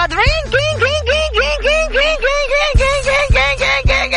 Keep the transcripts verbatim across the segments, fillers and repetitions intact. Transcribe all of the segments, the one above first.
sonaba ring, ring, ring, ring, ring, ring, ring, ring, ring, ring, ring, ring,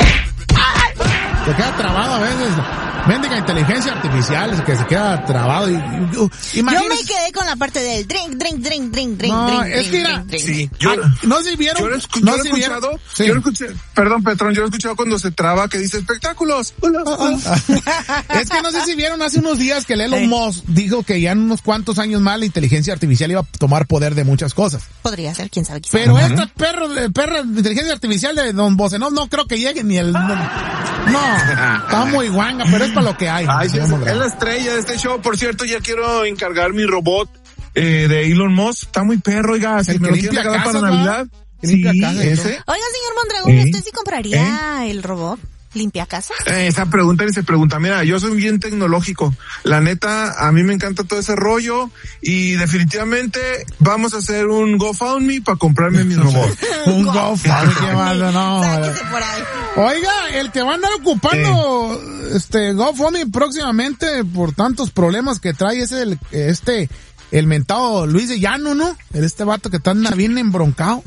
ring. Se queda trabado a veces. Mendiga inteligencia artificial que se queda trabado. Y, y, uh, yo me quedé con la parte del drink, drink, drink, drink, drink, no, drink. Es que era, drink, sí, yo, ah, no se vieron. Yo lo, escu- no yo lo he escuchado. Sí. Yo lo escuché. Perdón, Petrón, yo lo he escuchado cuando se traba que dice espectáculos. Hola, hola. Es que no sé si vieron hace unos días que Elon Musk dijo que ya en unos cuantos años más la inteligencia artificial iba a tomar poder de muchas cosas. Podría ser, quién sabe. Quizá. Pero uh-huh. esta perro, perra de inteligencia artificial de Don Bocenov no creo que llegue ni el. No, no está muy guanga, pero es para lo que hay. Ay, sí, es, es la estrella de este show. Por cierto, ya quiero encargar mi robot eh, de Elon Musk. Está muy perro, oiga. Si me lo quieren regalar para Navidad. Sí, casa, ese. Oiga, señor Mondragón, ¿eh? ¿usted sí compraría ¿Eh? el robot limpia casas? Eh, esa pregunta y se pregunta, mira, yo soy bien tecnológico. La neta, a mí me encanta todo ese rollo y definitivamente vamos a hacer un GoFundMe para comprarme mi robot. Un GoFundMe, qué malo, no. Por ahí. Oiga, el que va a andar ocupando eh. este GoFundMe próximamente por tantos problemas que trae es el, este, el mentado Luis de Llano, ¿no? Este vato que está bien embroncado.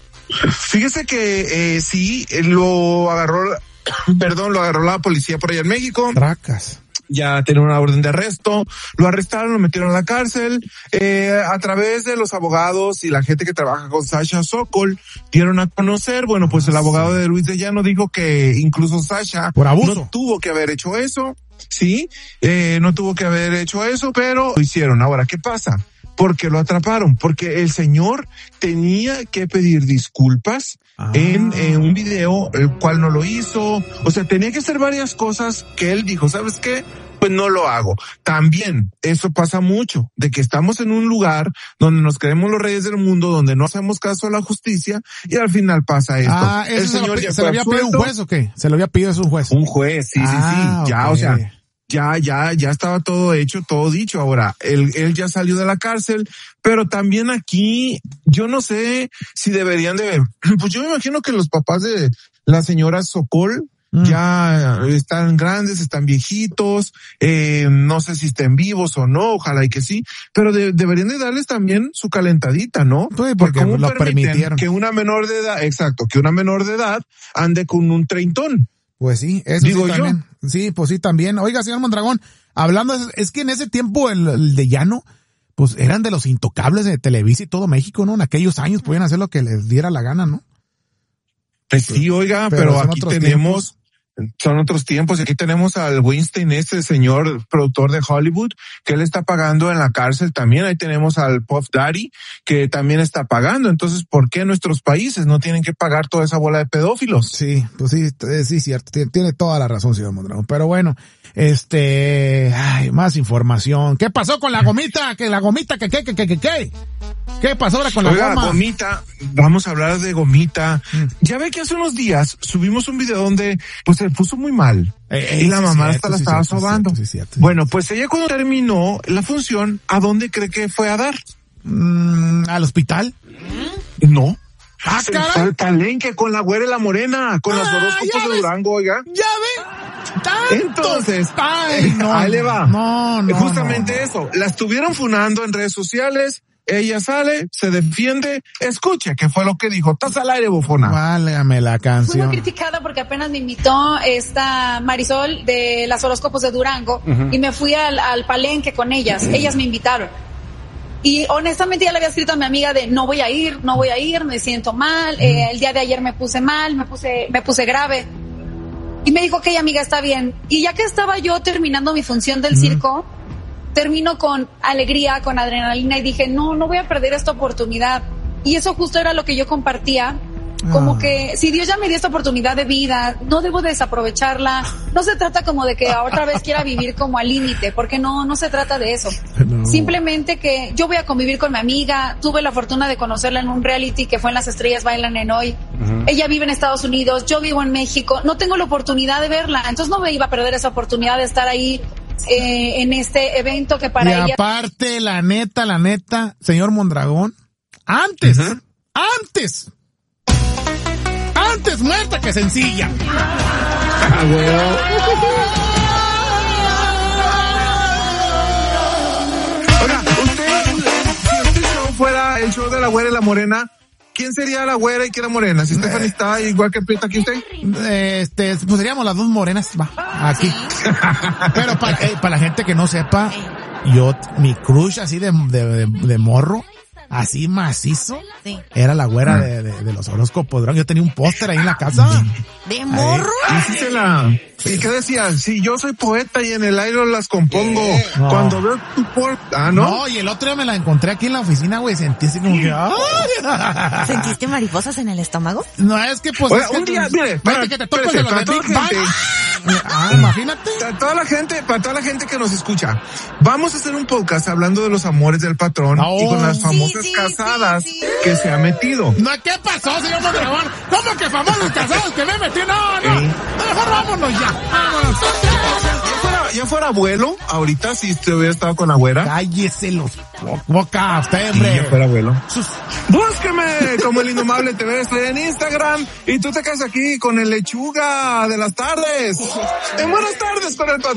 Fíjese que eh, sí, lo agarró, perdón, lo agarró la policía por allá en México. Tracas. Ya tiene una orden de arresto, lo arrestaron, lo metieron a la cárcel, eh, a través de los abogados y la gente que trabaja con Sasha Sokol, dieron a conocer, bueno, pues el abogado de Luis de Llano dijo que incluso Sasha por abuso no tuvo que haber hecho eso, sí, eh, no tuvo que haber hecho eso, pero lo hicieron. Ahora, ¿qué pasa? Porque lo atraparon, porque el señor tenía que pedir disculpas ah. en, en un video, el cual no lo hizo. O sea, tenía que hacer varias cosas que él dijo, ¿sabes qué? Pues no lo hago. También eso pasa mucho, de que estamos en un lugar donde nos creemos los reyes del mundo, donde no hacemos caso a la justicia y al final pasa esto. Ah, ¿eso el señor se, lo, se le había pedido un juez o qué? ¿Se lo había pedido a un juez? Un juez, sí, ah, sí, sí. Ya, okay. o sea... Ya, ya, ya estaba todo hecho, todo dicho. Ahora, él, él ya salió de la cárcel, pero también aquí, yo no sé si deberían de, pues yo me imagino que los papás de la señora Sokol mm. ya están grandes, están viejitos, eh, no sé si estén vivos o no, ojalá y que sí, pero de, deberían de darles también su calentadita, ¿no? Sí, porque ¿cómo lo permitieron? Que una menor de edad, exacto, que una menor de edad ande con un treintón. Pues sí, eso Digo sí también. Yo. Sí, pues sí también. Oiga, señor Mondragón, hablando, es que en ese tiempo el, el de Llano, pues eran de los intocables de Televisa y todo México, ¿no? En aquellos años podían hacer lo que les diera la gana, ¿no? Pues sí, oiga, pero, pero aquí tenemos, tiempos. son otros tiempos. Aquí tenemos al Weinstein, este señor productor de Hollywood, que él está pagando en la cárcel también. Ahí tenemos al Puff Daddy, que también está pagando. Entonces, ¿por qué nuestros países no tienen que pagar toda esa bola de pedófilos? Sí, pues sí, sí, cierto. Tiene, tiene toda la razón, señor Mondragón. Pero bueno, este, ay, más información. ¿Qué pasó con la gomita? Que la gomita, que, que, que, que, que, que. ¿Qué pasó ahora con la Oiga, goma? Gomita, vamos a hablar de Gomita. Mm. Ya ve que hace unos días subimos un video donde pues se puso muy mal. Eh, y la sí mamá cierto, hasta la sí estaba cierto, sobando. Sí cierto, sí bueno, pues ella cuando terminó la función, ¿a dónde cree que fue a dar? Mm, ¿Al hospital? No. Ah, se fue al Palenque con la güera y la morena, con ah, los horóscopos de Durango, oiga. Ya ve. Tantos. Entonces, Ay, no, ahí le va. No, no. Justamente no. eso. La estuvieron funando en redes sociales. Ella sale, se defiende, escuche qué fue lo que dijo. Estás al aire, bufona. Válgame la canción. Fui muy criticada porque apenas me invitó esta Marisol de las horóscopos de Durango uh-huh. y me fui al, al Palenque con ellas. Uh-huh. Ellas me invitaron. Y honestamente ya le había escrito a mi amiga de no voy a ir, no voy a ir, me siento mal. Uh-huh. Eh, el día de ayer me puse mal, me puse, me puse grave. Y me dijo, ok, amiga, está bien. Y ya que estaba yo terminando mi función del uh-huh. circo, termino con alegría, con adrenalina y dije, no, no voy a perder esta oportunidad. Y eso justo era lo que yo compartía, como oh. que si Dios ya me dio esta oportunidad de vida, no debo desaprovecharla. No se trata como de que otra vez quiera vivir como al límite, porque no, no se trata de eso. No. Simplemente que yo voy a convivir con mi amiga, tuve la fortuna de conocerla en un reality que fue en Las Estrellas Bailan en Hoy. Uh-huh. Ella vive en Estados Unidos, yo vivo en México, no tengo la oportunidad de verla, entonces no me iba a perder esa oportunidad de estar ahí Eh, en este evento que para y ella... aparte, la neta, la neta, señor Mondragón, antes, uh-huh. antes, antes muerta que sencilla. Ah, bueno. Oiga, usted, si este show fuera el show de la güera y la morena, ¿quién sería la güera y quién la morena? Si Stephanie está igual que Prieta, ¿quién usted? Este, pues seríamos las dos morenas, va, aquí. Pero para, eh, para la gente que no sepa, yo, mi crush así de, de, de, de morro, así macizo, Sí. era la güera de, de, de los horóscopos. Yo tenía un póster ahí en la casa. ¿De morro? Y sí se la... ¿Y qué decía? Si yo soy poeta y en el aire las compongo. No. Cuando veo tu por... Ah, ¿no? No, y el otro día me la encontré aquí en la oficina, güey, sentí así como que... ¡ay! ¿Sentiste mariposas en el estómago? No, es que pues... Oiga, es que un día, tú- mire, espérate para- que te topas espérate, de los para de toda Big la Bang. gente. Ah, imagínate. Para toda la gente, para toda la gente que nos escucha, vamos a hacer un podcast hablando de los amores del patrón Oh. y con las famosas Sí, sí, casadas sí, sí. que se ha metido. No, ¿qué pasó, señor Mondragón? ¿Cómo que famosos casados que me metí? No, no. Sí. Mejor vámonos ya. Vámonos. Ya fuera, ya fuera abuelo, ahorita si usted hubiera estado con la güera. Cállese los bo- boca, usted, Sí, ya hombre. fuera abuelo. Sus- Búsqueme como el Indomable T V, estoy en Instagram y tú te quedas aquí con el lechuga de las tardes. En buenas tardes con el patrón.